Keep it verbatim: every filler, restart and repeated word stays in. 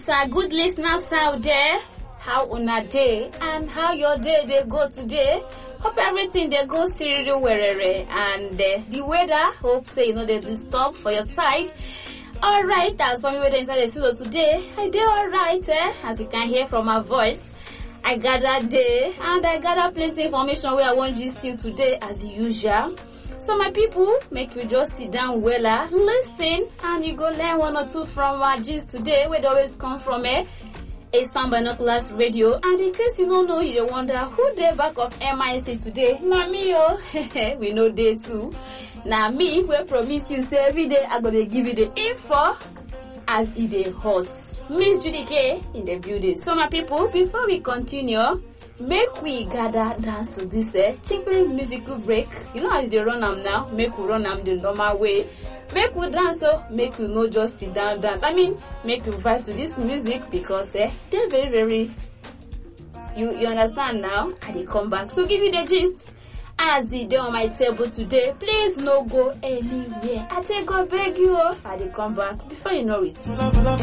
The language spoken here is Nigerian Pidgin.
sir, good listeners out there. How una day and how your day they go today? Hope everything they go still wherever and uh, the weather. Hope say you know they disturb for your side. All right, that's for me weather inside the studio today. I did all right, eh? As you can hear from my voice. I gather day and I gather plenty information where I want you still today as usual. So my people, make you just sit down well, listen, and you go learn one or two from our gist today, where they always come from eh? A Sound Binoculars Radio. And in case you don't know, you don't wonder who they back of M I C today. Now me, oh, we know they too. Now me, we promise you say every day I'm gonna give you the info as it is hot. Miss Judy K in the building. So my people, before we continue, make we gather dance to this eh, chickly musical break. You know how they run them now? Make we run them the normal way. Make we dance so make you not just sit down dance. I mean, make you vibe to this music because eh, they're very very. You you understand now? And they come back. So give you the gist. As the day on my table today, please no go anywhere. I take God beg you. And they come back before you know it.